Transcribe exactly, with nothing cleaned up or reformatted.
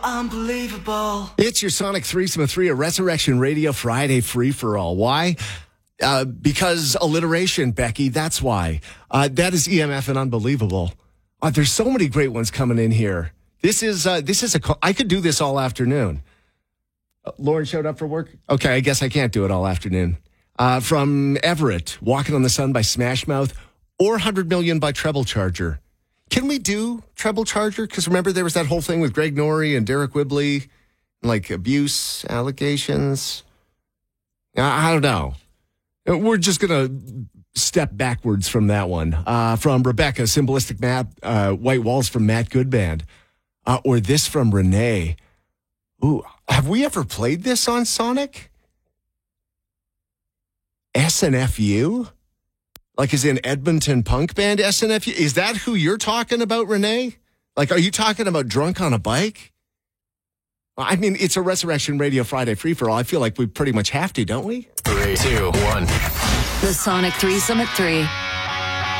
Unbelievable. It's your Sonic Threesome of Three, a Resurrection Radio Friday free-for-all. Why? Uh, because alliteration, Becky, that's why. Uh, that is E M F and Unbelievable. Uh, there's so many great ones coming in here. This is, uh, this is a, I could do this all afternoon. Uh, Lauren showed up for work? Okay, I guess I can't do it all afternoon. Uh, from Everett, Walking on the Sun by Smash Mouth, or one hundred million by Treble Charger. Can we do Treble Charger? Because remember there was that whole thing with Greg Norrie and Derek Whibley, like abuse allegations. I, I don't know. We're just going to step backwards from that one. Uh, from Rebecca, Symbolistic Map, uh, White Walls from Matt Goodband. Uh, or this from Renee. Ooh, have we ever played this on Sonic? S N F U? Like, is in Edmonton punk band S N F U? Is that who you're talking about, Renee? Like, are you talking about Drunk on a Bike? I mean, it's a Resurrection Radio Friday free-for-all. I feel like we pretty much have to, don't we? Three, two, one. The Sonic Threesome at three.